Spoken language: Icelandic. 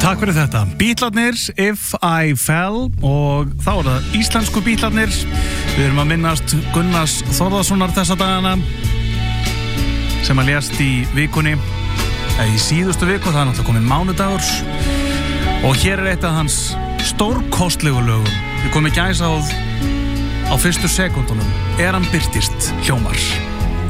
Takk fyrir þetta. Bítlarnir, If I Fell, og þá það íslensku Bítlarnir. Við erum að minnast Gunnars Þórðarssonar þessa dagana sem að lést í vikunni, eða í síðustu viku, það náttúrulega komin mánudagur, og hér eitt af hans stórkostlegu lögum. Við komum í gæsáð á fyrstu sekúndunum, hann birtist hljómar.